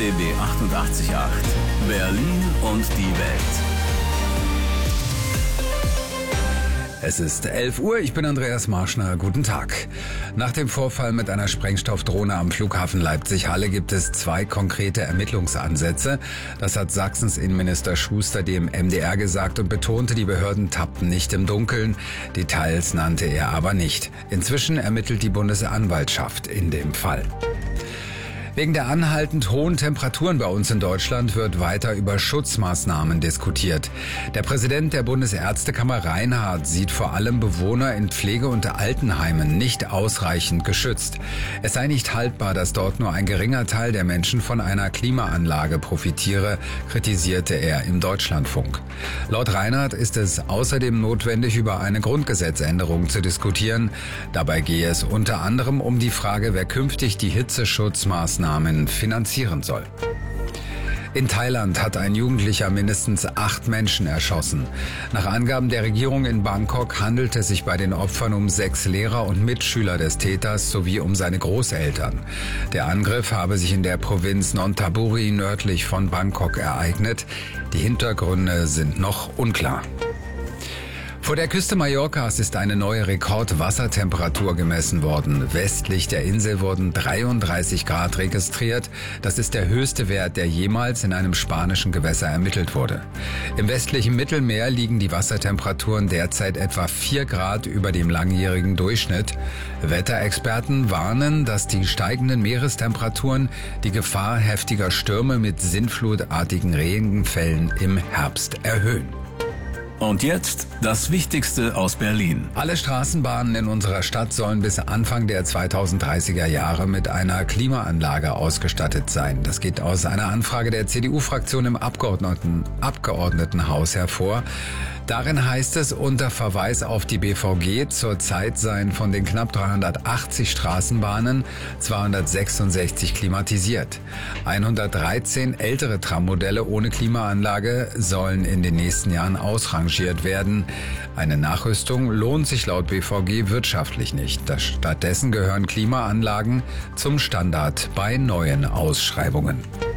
RBB 88.8 Berlin und die Welt. Es ist 11 Uhr, ich bin Andreas Marschner, guten Tag. Nach dem Vorfall mit einer Sprengstoffdrohne am Flughafen Leipzig-Halle gibt es 2 konkrete Ermittlungsansätze. Das hat Sachsens Innenminister Schuster dem MDR gesagt und betonte, die Behörden tappten nicht im Dunkeln. Details nannte er aber nicht. Inzwischen ermittelt die Bundesanwaltschaft in dem Fall. Wegen der anhaltend hohen Temperaturen bei uns in Deutschland wird weiter über Schutzmaßnahmen diskutiert. Der Präsident der Bundesärztekammer Reinhardt sieht vor allem Bewohner in Pflege- und Altenheimen nicht ausreichend geschützt. Es sei nicht haltbar, dass dort nur ein geringer Teil der Menschen von einer Klimaanlage profitiere, kritisierte er im Deutschlandfunk. Laut Reinhardt ist es außerdem notwendig, über eine Grundgesetzänderung zu diskutieren. Dabei gehe es unter anderem um die Frage, wer künftig die Hitzeschutzmaßnahmen finanzieren soll. In Thailand hat ein Jugendlicher mindestens 8 Menschen erschossen. Nach Angaben der Regierung in Bangkok handelt es sich bei den Opfern um 6 Lehrer und Mitschüler des Täters sowie um seine Großeltern. Der Angriff habe sich in der Provinz Nonthaburi nördlich von Bangkok ereignet. Die Hintergründe sind noch unklar. Vor der Küste Mallorcas ist eine neue Rekordwassertemperatur gemessen worden. Westlich der Insel wurden 33 Grad registriert. Das ist der höchste Wert, der jemals in einem spanischen Gewässer ermittelt wurde. Im westlichen Mittelmeer liegen die Wassertemperaturen derzeit etwa 4 Grad über dem langjährigen Durchschnitt. Wetterexperten warnen, dass die steigenden Meerestemperaturen die Gefahr heftiger Stürme mit sinnflutartigen Regenfällen im Herbst erhöhen. Und jetzt das Wichtigste aus Berlin. Alle Straßenbahnen in unserer Stadt sollen bis Anfang der 2030er Jahre mit einer Klimaanlage ausgestattet sein. Das geht aus einer Anfrage der CDU-Fraktion im Abgeordnetenhaus hervor. Darin heißt es unter Verweis auf die BVG, zurzeit seien von den knapp 380 Straßenbahnen 266 klimatisiert. 113 ältere Trammodelle ohne Klimaanlage sollen in den nächsten Jahren ausrangiert werden. Eine Nachrüstung lohnt sich laut BVG wirtschaftlich nicht. Stattdessen gehören Klimaanlagen zum Standard bei neuen Ausschreibungen.